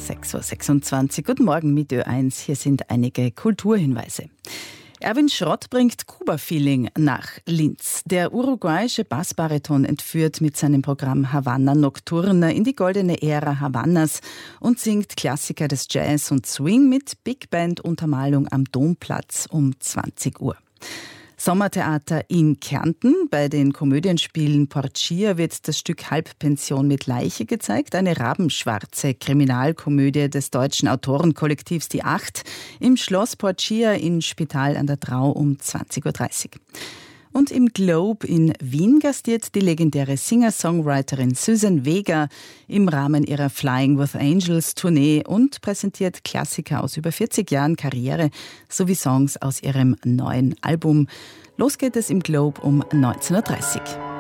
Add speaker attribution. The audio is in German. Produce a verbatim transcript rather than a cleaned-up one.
Speaker 1: sechs Uhr sechsundzwanzig. Guten Morgen mit Ö eins. Hier sind einige Kulturhinweise. Erwin Schrott bringt Kuba-Feeling nach Linz. Der uruguayische Bassbariton entführt mit seinem Programm Havanna Nocturne in die goldene Ära Havannas und singt Klassiker des Jazz und Swing mit Big Band-Untermalung am Domplatz um zwanzig Uhr. Sommertheater in Kärnten. Bei den Komödienspielen Porcia wird das Stück Halbpension mit Leiche gezeigt. Eine rabenschwarze Kriminalkomödie des deutschen Autorenkollektivs Die Acht im Schloss Porcia in Spital an der Drau um zwanzig Uhr dreißig. Und im Globe in Wien gastiert die legendäre Singer-Songwriterin Suzanne Vega im Rahmen ihrer Flying with Angels Tournee und präsentiert Klassiker aus über vierzig Jahren Karriere sowie Songs aus ihrem neuen Album. Los geht es im Globe um neunzehn Uhr dreißig.